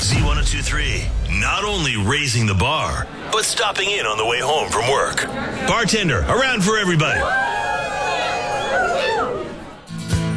Z1023, not only raising the bar, but stopping in on the way home from work. Bartender, around for everybody.